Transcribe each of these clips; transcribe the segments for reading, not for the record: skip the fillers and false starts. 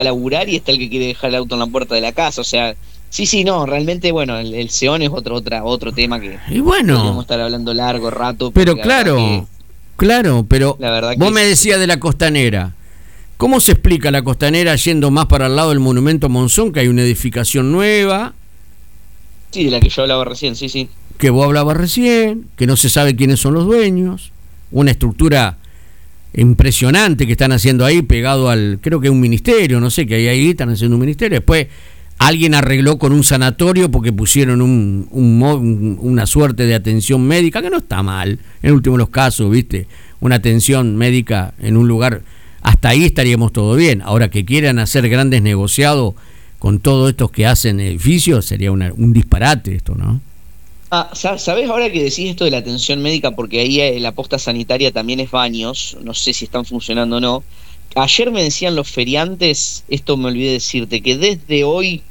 laburar y está el que quiere dejar el auto en la puerta de la casa, o sea, sí, no, realmente, bueno, el Seón es otro tema que Y bueno, podríamos estar hablando largo rato. pero claro, pero la verdad vos que me decías de la Costanera. ¿Cómo se explica la Costanera yendo más para el lado del Monumento Monzón, que hay una edificación nueva? Sí, de la que yo hablaba recién, sí. Que vos hablabas recién, que no se sabe quiénes son los dueños, una estructura impresionante que están haciendo ahí, pegado al, creo que un ministerio, no sé, que hay ahí, están haciendo un ministerio. Después alguien arregló con un sanatorio porque pusieron una suerte de atención médica, que no está mal, en el último de los casos, ¿viste? Una atención médica en un lugar, hasta ahí estaríamos todo bien. Ahora que quieran hacer grandes negociados con todos estos que hacen edificios, sería un disparate esto, ¿no? ¿Sabés ahora que decís esto de la atención médica? Porque ahí la posta sanitaria también es baños, no sé si están funcionando o no. Ayer me decían los feriantes, esto me olvidé decirte, que desde hoy,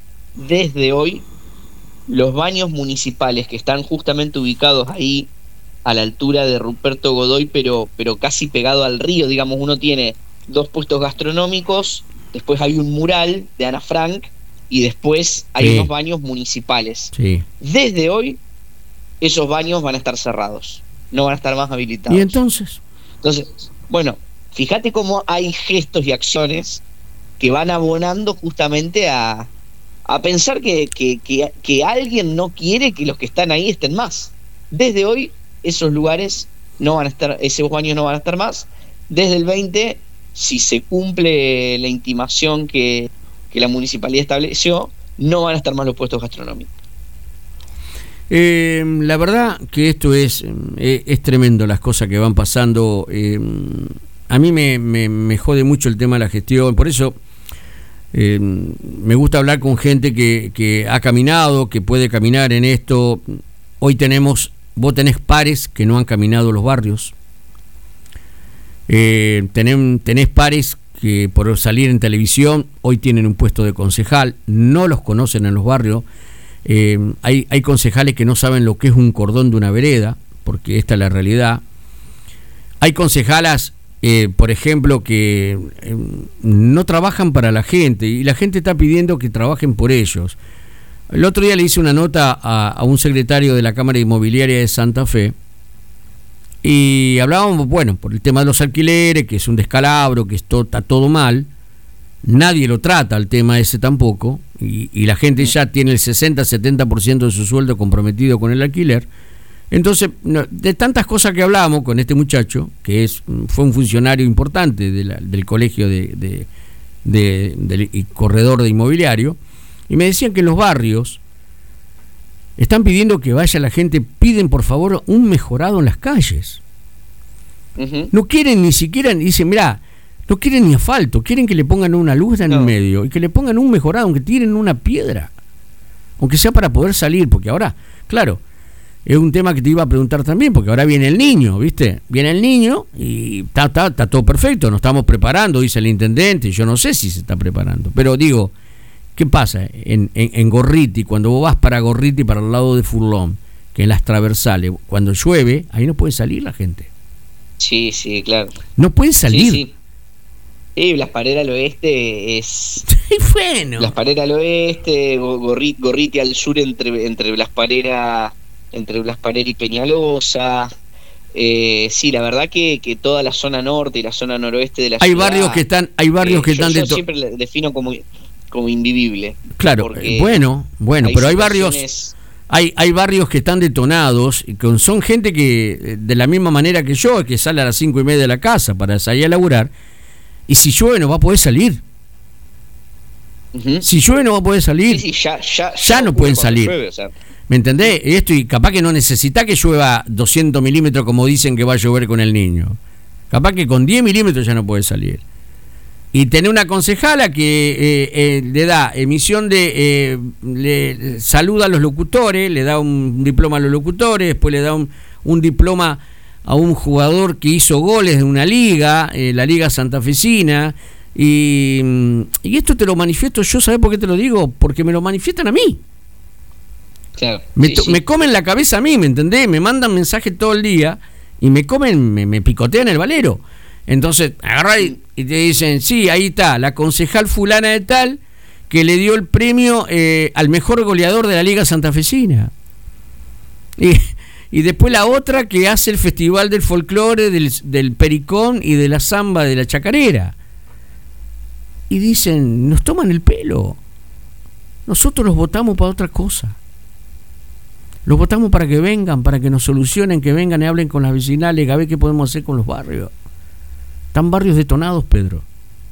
los baños municipales que están justamente ubicados ahí a la altura de Ruperto Godoy, pero casi pegado al río, digamos, uno tiene 2 puestos gastronómicos, después hay un mural de Ana Frank y después hay unos baños municipales. Sí. Desde hoy esos baños van a estar cerrados, no van a estar más habilitados. ¿Y entonces? Bueno, fíjate cómo hay gestos y acciones que van abonando justamente a pensar que alguien no quiere que los que están ahí estén más. Desde hoy esos lugares no van a estar, esos baños no van a estar más. Desde el 20, si se cumple la intimación que la municipalidad estableció, no van a estar más los puestos gastronómicos. La verdad que esto es tremendo, las cosas que van pasando. A mí me jode mucho el tema de la gestión, por eso me gusta hablar con gente que ha caminado, que puede caminar en esto. Hoy vos tenés pares que no han caminado los barrios, tenés pares que por salir en televisión hoy tienen un puesto de concejal, no los conocen en los barrios. Hay concejales que no saben lo que es un cordón de una vereda, porque esta es la realidad. Hay concejalas, por ejemplo, que no trabajan para la gente y la gente está pidiendo que trabajen por ellos. El otro día le hice una nota a un secretario de la Cámara Inmobiliaria de Santa Fe y hablábamos, bueno, por el tema de los alquileres, que es un descalabro, que está todo mal. Nadie lo trata el tema ese tampoco, y la gente ya tiene el 60-70% de su sueldo comprometido con el alquiler. Entonces, de tantas cosas que hablamos con este muchacho, que fue un funcionario importante del colegio del corredor de inmobiliario, y me decían que en los barrios están pidiendo que vaya la gente, piden por favor un mejorado en las calles. No quieren ni siquiera, dicen, mirá, no quieren ni asfalto, quieren que le pongan una luz en el medio y que le pongan un mejorado, aunque tiren una piedra, aunque sea para poder salir, porque ahora, claro, es un tema que te iba a preguntar también, porque ahora viene el niño, ¿viste? Viene el niño y está todo perfecto, nos estamos preparando, dice el intendente, y yo no sé si se está preparando, pero digo, ¿qué pasa en Gorriti, cuando vos vas para Gorriti, para el lado de Furlón, que en las transversales, cuando llueve, ahí no puede salir la gente? Sí, claro. No puede salir. Sí. Sí, Blas Parera al oeste es... bueno. Blas Parera al oeste, Gorriti al sur entre Blas Parera y Peñalosa. Sí, la verdad que toda la zona norte y la zona noroeste de la ciudad... Hay barrios que están yo siempre le defino como invivible. Claro, bueno, pero hay barrios... Hay barrios que están detonados y son gente que, de la misma manera que yo, que sale a las 5:30 de la casa para salir a laburar, y si llueve no va a poder salir. Si llueve no va a poder salir. Sí, ya no pueden salir. Llueve, o sea. ¿Me entendés? Esto, y capaz que no necesita que llueva 200 milímetros como dicen que va a llover con el niño. Capaz que con 10 milímetros ya no puede salir. Y tener una concejala que le da emisión le saluda a los locutores, le da un diploma a los locutores, después le da un diploma a un jugador que hizo goles de una liga, la Liga Santafesina, y esto te lo manifiesto yo, ¿sabés por qué te lo digo? Porque me lo manifiestan a mí. Claro. Me comen la cabeza a mí, ¿me entendés? Me mandan mensajes todo el día y me picotean el valero. Entonces, agarrá y te dicen, sí, ahí está, la concejal fulana de tal, que le dio el premio al mejor goleador de la Liga Santafesina. Y después la otra que hace el Festival del Folclore, del Pericón y de la Zamba de la Chacarera. Y dicen, nos toman el pelo. Nosotros los votamos para otra cosa. Los votamos para que vengan, para que nos solucionen, que vengan y hablen con las vecinales, a ver qué podemos hacer con los barrios. Están barrios detonados, Pedro.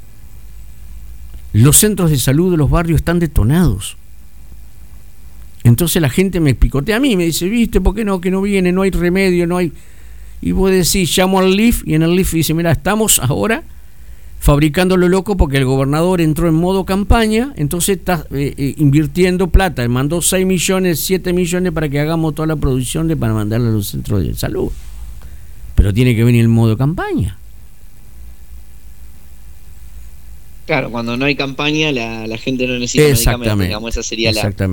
Los centros de salud de los barrios están detonados. Entonces la gente me picotea a mí, me dice, ¿viste? ¿Por qué no? Que no viene, no hay remedio, no hay... Y vos decís, llamo al LIF, y en el LIF dice, mira, estamos ahora fabricando lo loco porque el gobernador entró en modo campaña, entonces está invirtiendo plata, mandó 6 millones, 7 millones para que hagamos toda la producción para mandarla a los centros de salud. Pero tiene que venir el modo campaña. Claro, cuando no hay campaña, la gente no necesita medicamentos, digamos, esa sería la cuestión.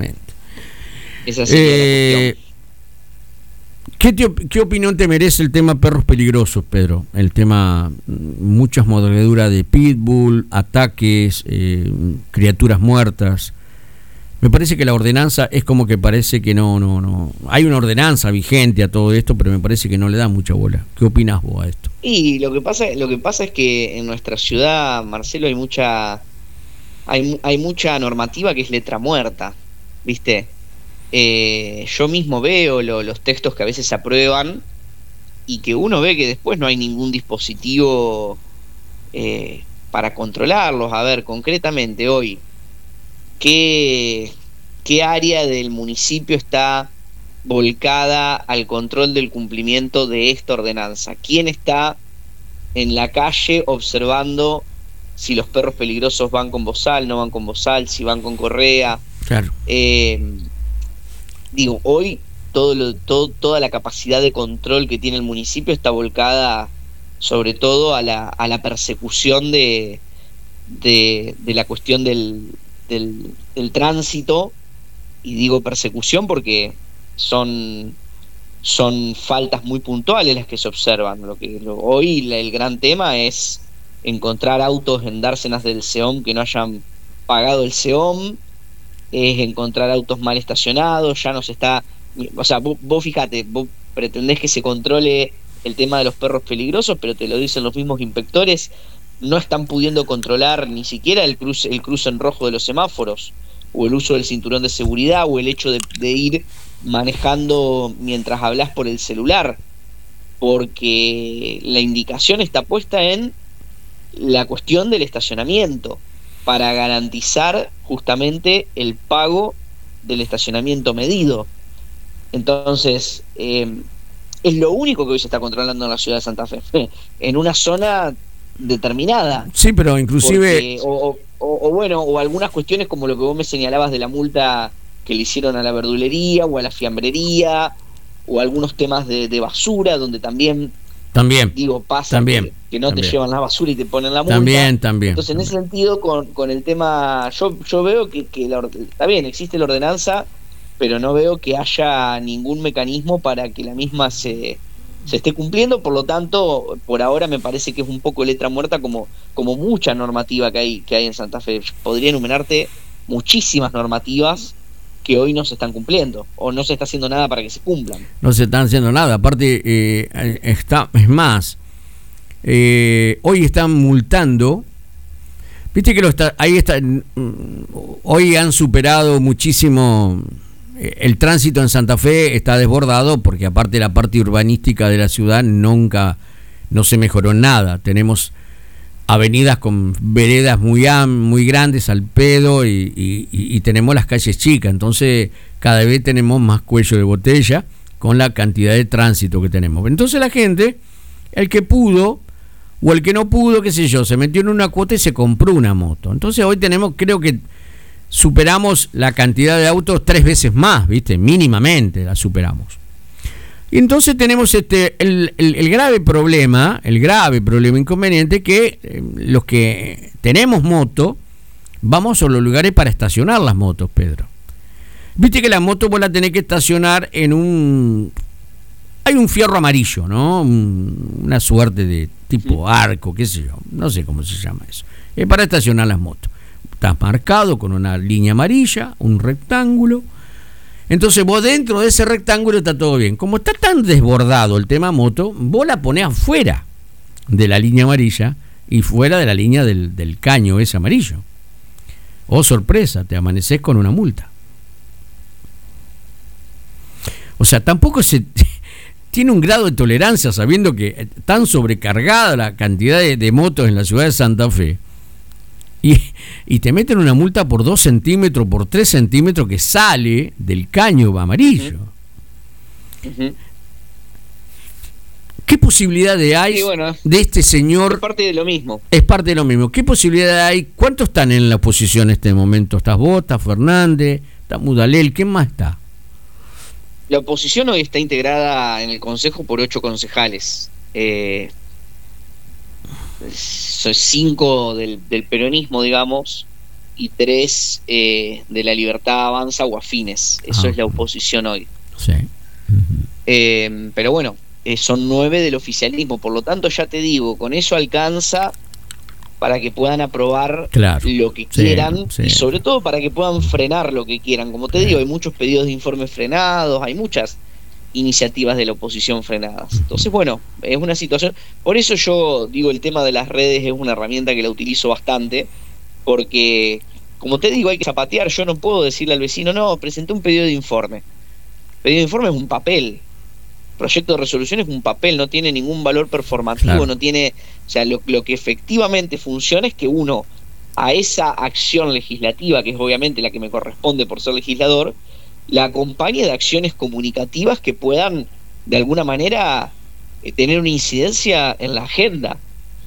¿Qué opinión te merece el tema perros peligrosos, Pedro? El tema, muchas mordeduras de pitbull, ataques, criaturas muertas. Me parece que la ordenanza es como que parece que no. Hay una ordenanza vigente a todo esto, pero me parece que no le da mucha bola. ¿Qué opinás vos a esto? Y lo que pasa es que en nuestra ciudad, Marcelo, hay mucha normativa que es letra muerta, ¿viste? Yo mismo veo los textos que a veces se aprueban y que uno ve que después no hay ningún dispositivo para controlarlos. A ver, concretamente hoy, ¿qué área del municipio está volcada al control del cumplimiento de esta ordenanza? ¿Quién está en la calle observando si los perros peligrosos van con bozal, no van con bozal, si van con correa? Claro. Digo, hoy toda la capacidad de control que tiene el municipio está volcada sobre todo a la persecución de la cuestión del tránsito, y digo persecución porque son faltas muy puntuales las que se observan. Hoy el gran tema es encontrar autos en dársenas del SEOM que no hayan pagado el SEOM, es encontrar autos mal estacionados. Ya no se está, o sea, vos fíjate, vos pretendés que se controle el tema de los perros peligrosos, pero te lo dicen los mismos inspectores, no están pudiendo controlar ni siquiera el cruce en rojo de los semáforos, o el uso del cinturón de seguridad, o el hecho de ir manejando mientras hablas por el celular, porque la indicación está puesta en la cuestión del estacionamiento, para garantizar justamente el pago del estacionamiento medido. Entonces, es lo único que hoy se está controlando en la ciudad de Santa Fe, en una zona determinada. Sí, pero inclusive... Porque, o algunas cuestiones como lo que vos me señalabas de la multa que le hicieron a la verdulería o a la fiambrería, o algunos temas de basura, donde también digo, pasa que no te llevan la basura y te ponen la multa. También. Entonces, en ese sentido, con el tema, yo veo que está bien, existe la ordenanza, pero no veo que haya ningún mecanismo para que la misma se esté cumpliendo. Por lo tanto, por ahora me parece que es un poco letra muerta, como mucha normativa que hay en Santa Fe. Podría enumerarte muchísimas normativas que hoy no se están cumpliendo, o no se está haciendo nada para que se cumplan. No se están haciendo nada, aparte es más, hoy están multando, viste que hoy han superado muchísimo, el tránsito en Santa Fe está desbordado, porque aparte la parte urbanística de la ciudad no se mejoró en nada. Tenemos avenidas con veredas muy grandes al pedo, y tenemos las calles chicas, entonces cada vez tenemos más cuello de botella con la cantidad de tránsito que tenemos. Entonces la gente, el que pudo o el que no pudo, qué sé yo, se metió en una cuota y se compró una moto. Entonces hoy creo que superamos la cantidad de autos 3 veces más, ¿viste? Mínimamente la superamos. Y entonces tenemos el grave problema inconveniente, que los que tenemos moto vamos a los lugares para estacionar las motos, Pedro. Viste que la moto vos la tenés que estacionar hay un fierro amarillo, ¿no? Una suerte de tipo arco, qué sé yo, no sé cómo se llama eso. Es para estacionar las motos. Está marcado con una línea amarilla, un rectángulo. Entonces vos dentro de ese rectángulo está todo bien. Como está tan desbordado el tema moto, vos la ponés afuera de la línea amarilla y fuera de la línea del caño ese amarillo. Oh, sorpresa, te amaneces con una multa. O sea, tampoco se tiene un grado de tolerancia, sabiendo que tan sobrecargada la cantidad de motos en la ciudad de Santa Fe, y te meten una multa por 2 centímetros, por 3 centímetros que sale del caño amarillo. ¿Qué posibilidades hay de este señor? Es parte de lo mismo. Es parte de lo mismo. ¿Qué posibilidades hay? ¿Cuántos están en la oposición en este momento? ¿Estás vos, está Fernández, está Mudalel? ¿Quién más está? La oposición hoy está integrada en el Consejo por 8 concejales. Son 5 del peronismo, digamos, y 3 de la Libertad Avanza o afines. Eso es la oposición hoy. Sí. Pero bueno, son 9 del oficialismo. Por lo tanto, ya te digo, con eso alcanza para que puedan aprobar lo que quieran, y sobre todo para que puedan frenar lo que quieran. Como te digo, hay muchos pedidos de informes frenados, hay muchas iniciativas de la oposición frenadas. Entonces, bueno, es una situación. Por eso yo digo, el tema de las redes es una herramienta que la utilizo bastante, porque, como te digo, hay que zapatear. Yo no puedo decirle al vecino, no, presenté un pedido de informe. Pedido de informe es un papel. Proyecto de resolución es un papel, no tiene ningún valor performativo, no tiene, o sea, lo que efectivamente funciona es que uno a esa acción legislativa, que es obviamente la que me corresponde por ser legislador, la acompañe de acciones comunicativas que puedan de alguna manera tener una incidencia en la agenda.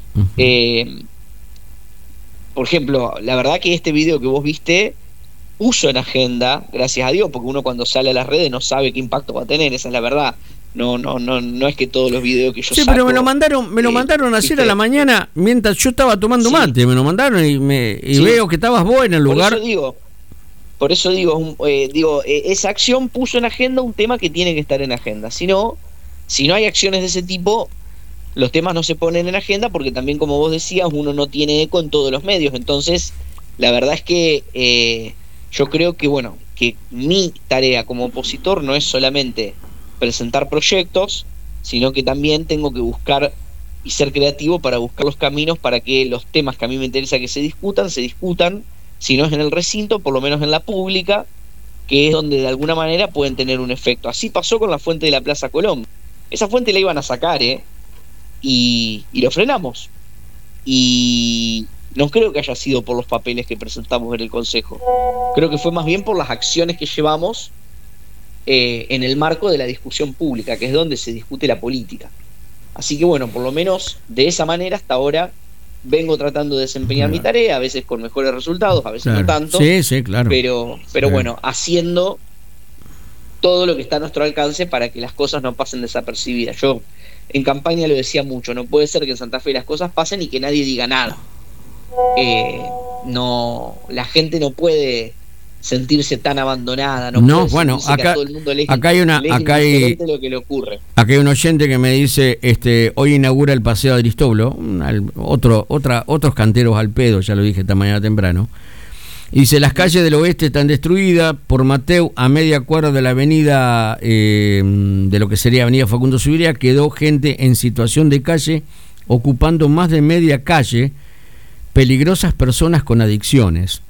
Por ejemplo, la verdad que este video que vos viste puso en agenda, gracias a Dios, porque uno cuando sale a las redes no sabe qué impacto va a tener, esa es la verdad. No es que todos los videos que yo saco... Sí, pero me lo mandaron ayer a la mañana mientras yo estaba tomando mate, me lo mandaron y veo que estabas vos en el lugar. Por eso digo, esa acción puso en agenda un tema que tiene que estar en agenda. Si no hay acciones de ese tipo, los temas no se ponen en agenda, porque también, como vos decías, uno no tiene eco en todos los medios. Entonces, la verdad es que yo creo que, bueno, que mi tarea como opositor no es solamente presentar proyectos, sino que también tengo que buscar y ser creativo para buscar los caminos para que los temas que a mí me interesa que se discutan, si no es en el recinto, por lo menos en la pública, que es donde de alguna manera pueden tener un efecto. Así pasó con la fuente de la Plaza Colón. Esa fuente la iban a sacar, y lo frenamos. Y no creo que haya sido por los papeles que presentamos en el Consejo. Creo que fue más bien por las acciones que llevamos en el marco de la discusión pública, que es donde se discute la política. Así que bueno, por lo menos de esa manera hasta ahora vengo tratando de desempeñar mi tarea, a veces con mejores resultados, a veces no tanto, pero bueno, haciendo todo lo que está a nuestro alcance para que las cosas no pasen desapercibidas. Yo en campaña lo decía mucho, no puede ser que en Santa Fe las cosas pasen y que nadie diga nada. La gente no puede sentirse tan abandonada, bueno, acá todo el mundo le hay lo que le ocurre. Acá hay un oyente que me dice, hoy inaugura el paseo de Aristóbulo, otros canteros al pedo, ya lo dije esta mañana temprano. Y dice, las calles del oeste están destruidas. Por Mateu, a media cuadra de la avenida, de lo que sería avenida Facundo Subiría, quedó gente en situación de calle, ocupando más de media calle, peligrosas personas con adicciones.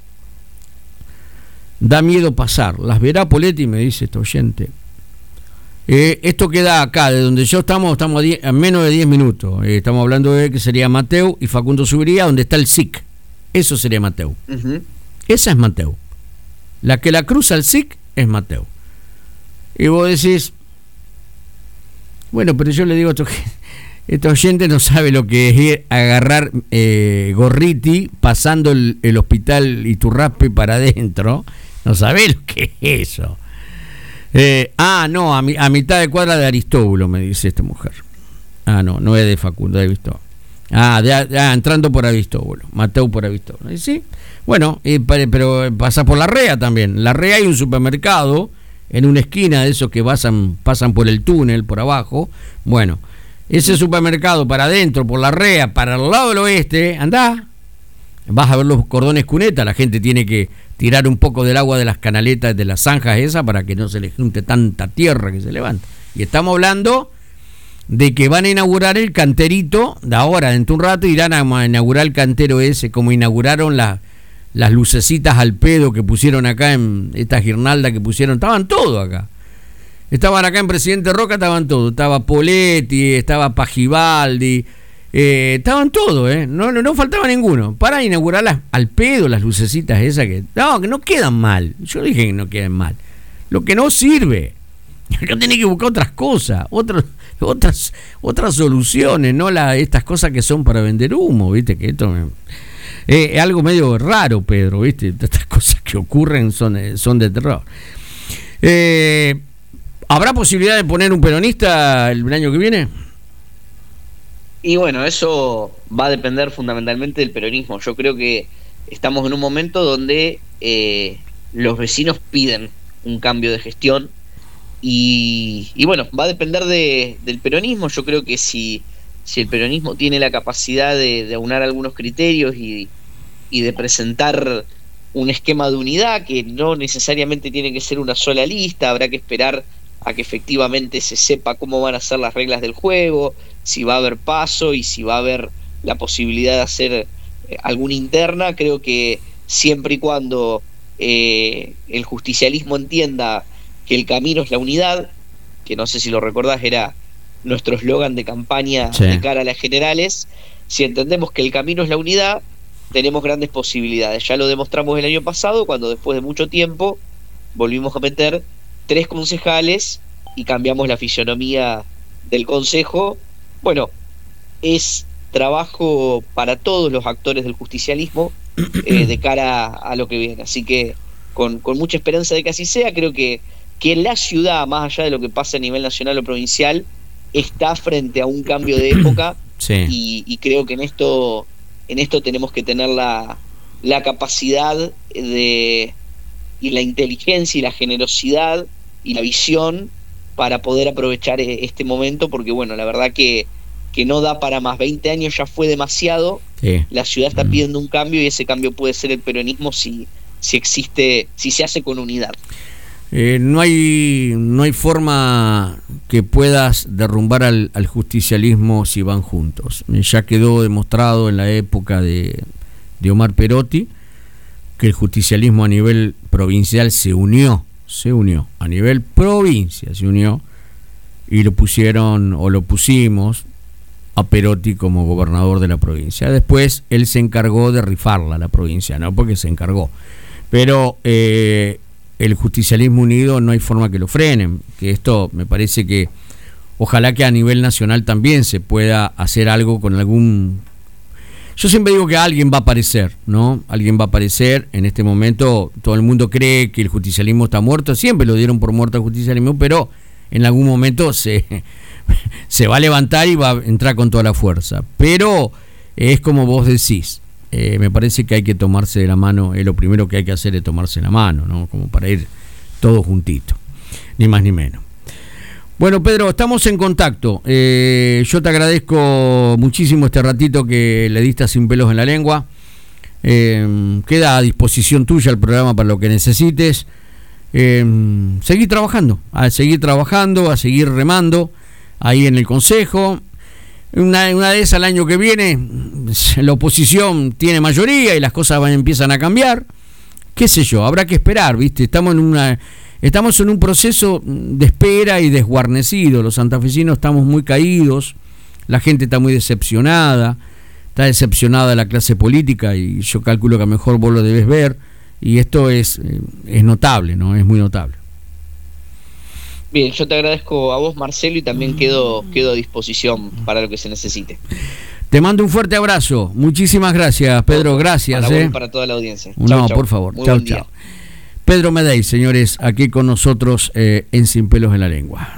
Da miedo pasar. Las verá Poletti, me dice este oyente. Esto queda acá, de donde yo estamos a menos de 10 minutos. Estamos hablando de que sería Mateu y Facundo Subiría, donde está el SIC. Eso sería Mateu. Esa es Mateu. La que la cruza el SIC es Mateu. Y vos decís, bueno, pero yo le digo a este oyente no sabe lo que es agarrar Gorriti pasando el hospital Iturraspe para adentro. No sabe lo que es eso. No, a mitad de cuadra de Aristóbulo, me dice esta mujer. No es de Facundo, he visto. Entrando por Aristóbulo, Mateu por Aristóbulo. ¿Y sí? Bueno, pero pasa por la REA también. La REA hay un supermercado en una esquina de esos que pasan por el túnel, por abajo. Bueno, ese supermercado para adentro, por la Rea, para el lado del oeste, andá, vas a ver los cordones cuneta, la gente tiene que tirar un poco del agua de las canaletas, de las zanjas esas, para que no se le junte tanta tierra que se levanta. Y estamos hablando de que van a inaugurar el canterito, de ahora, dentro de un rato, irán a inaugurar el cantero ese, como inauguraron las lucecitas al pedo que pusieron acá en esta guirnalda que pusieron, estaban todos acá. Estaban acá en Presidente Roca, estaban todos, estaba Poletti, estaba Pajivaldi, estaban todos, no faltaba ninguno, para inaugurar al pedo las lucecitas esas que no quedan mal, yo dije que no quedan mal, lo que no sirve, acá tenés que buscar otras cosas, otras soluciones, no estas cosas que son para vender humo, viste, que esto es algo medio raro, Pedro, viste, estas cosas que ocurren son de terror. ¿Habrá posibilidad de poner un peronista el año que viene? Y bueno, eso va a depender fundamentalmente del peronismo. Yo creo que estamos en un momento donde los vecinos piden un cambio de gestión y bueno, va a depender del peronismo. Yo creo que si el peronismo tiene la capacidad de aunar algunos criterios y de presentar un esquema de unidad, que no necesariamente tiene que ser una sola lista, habrá que esperar a que efectivamente se sepa cómo van a ser las reglas del juego, si va a haber paso y si va a haber la posibilidad de hacer alguna interna. Creo que siempre y cuando el justicialismo entienda que el camino es la unidad, que no sé si lo recordás, era nuestro eslogan de campaña de cara a las generales, si entendemos que el camino es la unidad, tenemos grandes posibilidades. Ya lo demostramos el año pasado, cuando después de mucho tiempo volvimos a meter 3 concejales y cambiamos la fisonomía del consejo. Bueno, es trabajo para todos los actores del justicialismo de cara a lo que viene. Así que con mucha esperanza de que así sea, creo que la ciudad, más allá de lo que pasa a nivel nacional o provincial, está frente a un cambio de época. Sí. Y creo que en esto tenemos que tener la capacidad y la inteligencia y la generosidad y la visión para poder aprovechar este momento, porque bueno, la verdad que no da para más. 20 años ya fue demasiado. Sí. La ciudad está pidiendo un cambio y ese cambio puede ser el peronismo si se hace con unidad. No hay forma que puedas derrumbar al justicialismo si van juntos. Ya quedó demostrado en la época de Omar Perotti que el justicialismo a nivel provincial se unió a nivel provincia, se unió y lo pusimos a Perotti como gobernador de la provincia. Después él se encargó de rifarla la provincia, no porque se encargó, pero el justicialismo unido no hay forma que lo frenen, que esto me parece que ojalá que a nivel nacional también se pueda hacer algo con algún... Yo siempre digo que alguien va a aparecer, ¿no? Alguien va a aparecer. En este momento todo el mundo cree que el justicialismo está muerto, siempre lo dieron por muerto al justicialismo, pero en algún momento se va a levantar y va a entrar con toda la fuerza. Pero es como vos decís, me parece que hay que tomarse de la mano, lo primero que hay que hacer es tomarse la mano, ¿no? Como para ir todos juntitos, ni más ni menos. Bueno, Pedro, estamos en contacto. Yo te agradezco muchísimo este ratito que le diste a Sin Pelos en la Lengua. Queda a disposición tuya el programa para lo que necesites. Seguir trabajando, a seguir remando ahí en el Consejo. Una de esas, el año que viene la oposición tiene mayoría y las cosas empiezan a cambiar, qué sé yo, habrá que esperar, ¿viste? Estamos en un proceso de espera y desguarnecido. Los santafesinos estamos muy caídos, la gente está muy decepcionada, está decepcionada la clase política y yo calculo que a lo mejor vos lo debes ver y esto es notable, ¿no? Es muy notable. Bien, yo te agradezco a vos, Marcelo, y también quedo a disposición para lo que se necesite. Te mando un fuerte abrazo. Muchísimas gracias, Pedro. Gracias. Para vos y para toda la audiencia. No, chau. Por favor. Chau. Pedro Medey, señores, aquí con nosotros en Sin Pelos en la Lengua.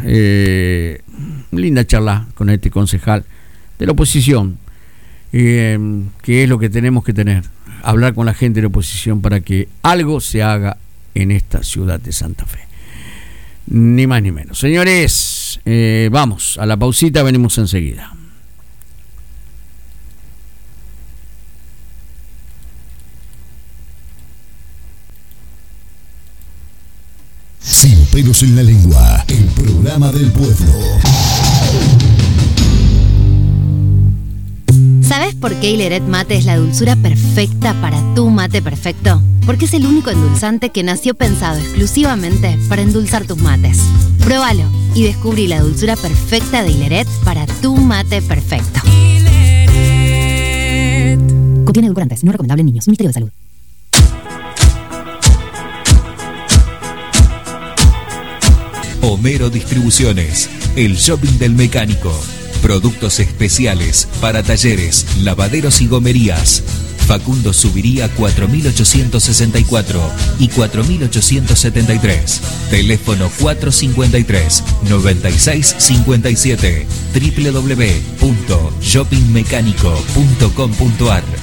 Linda charla con este concejal de la oposición, que es lo que tenemos que tener. Hablar con la gente de la oposición para que algo se haga en esta ciudad de Santa Fe. Ni más ni menos. Señores, señores. Vamos a la pausita, venimos enseguida. Sin pelos en la lengua, el programa del pueblo. ¿Sabes por qué Hileret Mate es la dulzura perfecta para tu mate perfecto? Porque es el único endulzante que nació pensado exclusivamente para endulzar tus mates. Pruébalo y descubrí la dulzura perfecta de Hileret para tu mate perfecto. Hileret. Contiene edulcorantes, no recomendable en niños. Ministerio de Salud. Homero Distribuciones, el shopping del mecánico. Productos especiales para talleres, lavaderos y gomerías. Facundo Subiría 4864 y 4873. Teléfono 453-9657. www.shoppingmecánico.com.ar.